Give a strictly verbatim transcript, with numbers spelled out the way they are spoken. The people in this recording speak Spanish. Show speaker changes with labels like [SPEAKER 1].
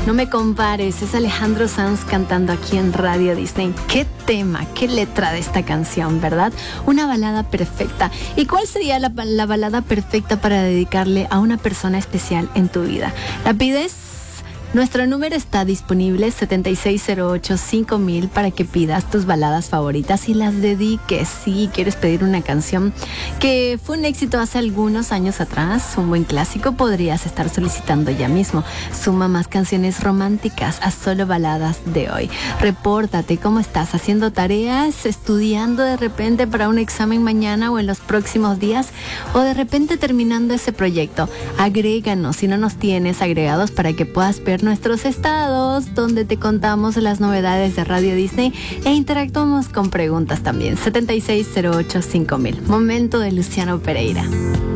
[SPEAKER 1] No me compares, es Alejandro Sanz cantando aquí en Radio Disney. Qué tema, qué letra de esta canción, ¿verdad? Una balada perfecta. ¿Y cuál sería la, la balada perfecta para dedicarle a una persona especial en tu vida? ¿La pides? Nuestro número está disponible, siete seis cero ocho cinco mil, para que pidas tus baladas favoritas y las dediques. Si quieres pedir una canción que fue un éxito hace algunos años atrás, un buen clásico, podrías estar solicitando ya mismo. Suma más canciones románticas a solo baladas de hoy. Repórtate, ¿cómo estás? ¿Haciendo tareas? ¿Estudiando de repente para un examen mañana o en los próximos días? ¿O de repente terminando ese proyecto? Agréganos, si no nos tienes agregados, para que puedas ver nuestros estados, donde te contamos las novedades de Radio Disney e interactuamos con preguntas también. siete seis cero ocho cinco mil. Momento de Luciano Pereira.